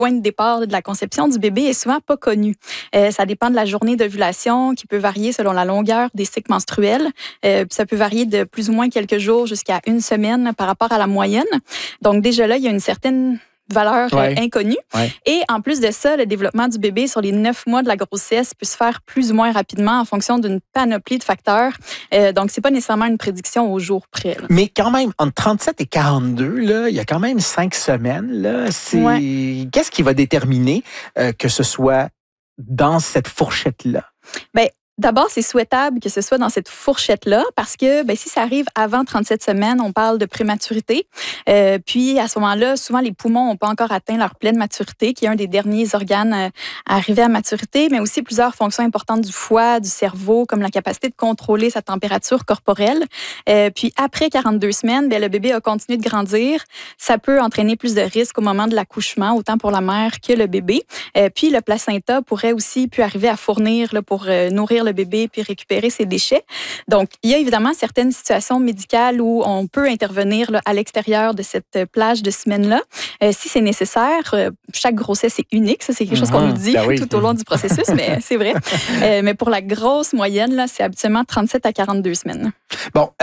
point de départ de la conception du bébé est souvent pas connu. Ça dépend de la journée d'ovulation qui peut varier selon la longueur des cycles menstruels. Puis ça peut varier de plus ou moins quelques jours jusqu'à une semaine par rapport à la moyenne. Donc déjà là, il y a une certaine valeur inconnue. Ouais. Et en plus de ça, le développement du bébé sur les 9 mois de la grossesse peut se faire plus ou moins rapidement en fonction d'une panoplie de facteurs. Donc, c'est pas nécessairement une prédiction au jour près. Là. Mais quand même, entre 37 et 42, là, il y a quand même 5 semaines. Là, Qu'est-ce qui va déterminer que ce soit dans cette fourchette-là? Bien, d'abord, c'est souhaitable que ce soit dans cette fourchette-là parce que si ça arrive avant 37 semaines, on parle de prématurité. Puis, à ce moment-là, souvent, les poumons n'ont pas encore atteint leur pleine maturité, qui est un des derniers organes à arriver à maturité, mais aussi plusieurs fonctions importantes du foie, du cerveau, comme la capacité de contrôler sa température corporelle. Puis, après 42 semaines, le bébé a continué de grandir. Ça peut entraîner plus de risques au moment de l'accouchement, autant pour la mère que le bébé. Puis, le placenta pourrait aussi arriver à fournir là, pour nourrir le bébé puis récupérer ses déchets. Donc, il y a évidemment certaines situations médicales où on peut intervenir là, à l'extérieur de cette plage de semaine-là. Si c'est nécessaire, chaque grossesse est unique. Ça, c'est quelque chose qu'on nous dit tout au long du processus, mais c'est vrai. Mais pour la grosse moyenne, là, c'est habituellement 37 à 42 semaines. Bon,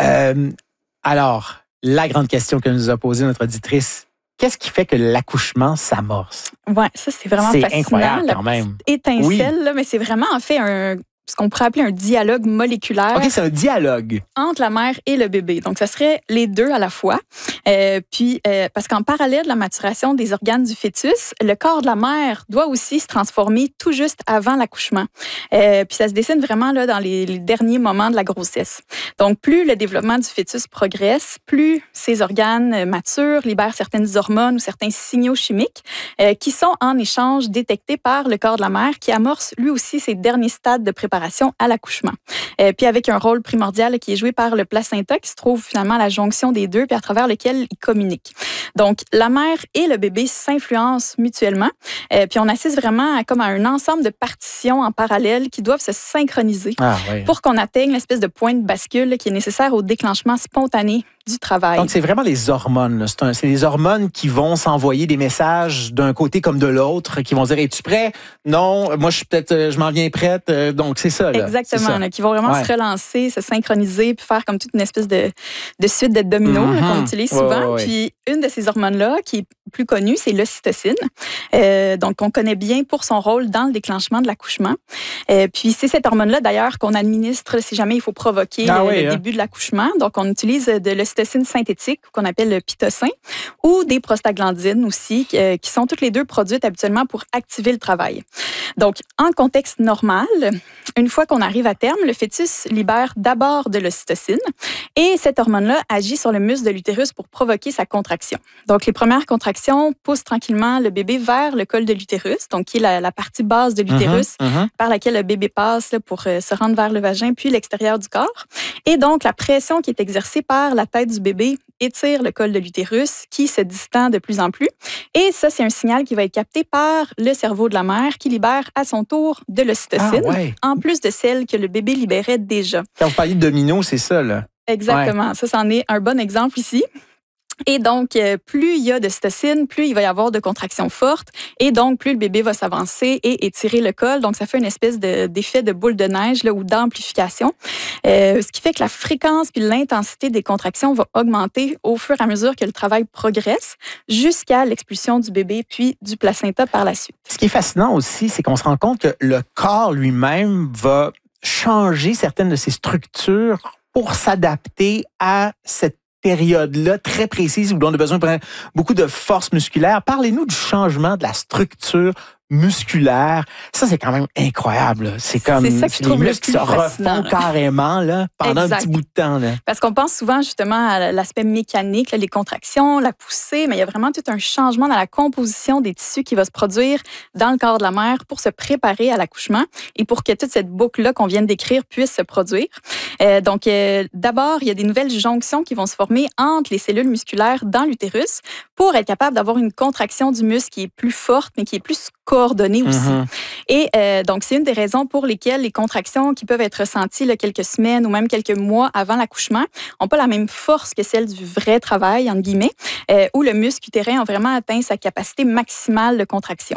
alors, la grande question que nous a posée notre auditrice, qu'est-ce qui fait que l'accouchement s'amorce? Oui, ça, c'est vraiment fascinant. C'est incroyable quand même. Étincelle, là, mais c'est vraiment en fait ce qu'on pourrait appeler un dialogue moléculaire. OK, c'est un dialogue. Entre la mère et le bébé. Donc, ça serait les deux à la fois. Parce qu'en parallèle de la maturation des organes du fœtus, le corps de la mère doit aussi se transformer tout juste avant l'accouchement. Puis ça se dessine vraiment là, dans les derniers moments de la grossesse. Donc, plus le développement du fœtus progresse, plus ces organes maturent, libèrent certaines hormones ou certains signaux chimiques qui sont en échange détectés par le corps de la mère qui amorce lui aussi ses derniers stades de préparation à l'accouchement. Puis avec un rôle primordial qui est joué par le placenta qui se trouve finalement à la jonction des deux puis à travers lequel ils communiquent. Donc, la mère et le bébé s'influencent mutuellement. Puis on assiste vraiment à un ensemble de partitions en parallèle qui doivent se synchroniser pour qu'on atteigne l'espèce de point de bascule qui est nécessaire au déclenchement spontané du travail. Donc, c'est vraiment les hormones. C'est les hormones qui vont s'envoyer des messages d'un côté comme de l'autre, qui vont dire « Es-tu prêt? Non, moi, je m'en viens prête. » Donc, c'est ça. Là. Exactement. C'est ça. Là, qui vont vraiment se relancer, se synchroniser, puis faire comme toute une espèce de suite de dominos qu'on utilise souvent. Puis, une de ces hormones-là, qui est plus connue, c'est l'ocytocine. Donc, on connaît bien pour son rôle dans le déclenchement de l'accouchement. Puis, c'est cette hormone-là, d'ailleurs, qu'on administre si jamais il faut provoquer le début de l'accouchement. Donc, on utilise de l'ocytocine synthétique, qu'on appelle le pitocin, ou des prostaglandines aussi, qui sont toutes les deux produites habituellement pour activer le travail. Donc, en contexte normal, une fois qu'on arrive à terme, le fœtus libère d'abord de l'ocytocine et cette hormone-là agit sur le muscle de l'utérus pour provoquer sa contraction. Donc, les premières contractions poussent tranquillement le bébé vers le col de l'utérus, donc qui est la partie basse de l'utérus par laquelle le bébé passe là, pour se rendre vers le vagin puis l'extérieur du corps. Et donc, la pression qui est exercée par la tête du bébé étire le col de l'utérus qui se distend de plus en plus. Et ça, c'est un signal qui va être capté par le cerveau de la mère qui libère à son tour de l'ocytocine, en plus de celle que le bébé libérait déjà. Quand vous parliez de domino, c'est ça, là? Exactement. Ça, c'en est un bon exemple ici. Et donc, plus il y a de cytocine, plus il va y avoir de contractions fortes. Et donc, plus le bébé va s'avancer et étirer le col. Donc, ça fait une espèce d'effet de boule de neige là, ou d'amplification. Ce qui fait que la fréquence puis l'intensité des contractions va augmenter au fur et à mesure que le travail progresse jusqu'à l'expulsion du bébé puis du placenta par la suite. Ce qui est fascinant aussi, c'est qu'on se rend compte que le corps lui-même va changer certaines de ses structures pour s'adapter à cette période-là très précise où on a besoin de beaucoup de force musculaire. Parlez-nous du changement de la structure musculaire. Ça, c'est quand même incroyable. C'est comme ça que je trouve les muscles qui se refont carrément là, pendant un petit bout de temps. Là. Parce qu'on pense souvent justement à l'aspect mécanique, là, les contractions, la poussée, mais il y a vraiment tout un changement dans la composition des tissus qui va se produire dans le corps de la mère pour se préparer à l'accouchement et pour que toute cette boucle-là qu'on vient de décrire puisse se produire. Donc, d'abord, il y a des nouvelles jonctions qui vont se former entre les cellules musculaires dans l'utérus pour être capable d'avoir une contraction du muscle qui est plus forte, mais qui est plus coordonnées aussi. Et donc, c'est une des raisons pour lesquelles les contractions qui peuvent être ressenties là, quelques semaines ou même quelques mois avant l'accouchement n'ont pas la même force que celle du vrai travail, entre guillemets, où le muscle utérin a vraiment atteint sa capacité maximale de contraction.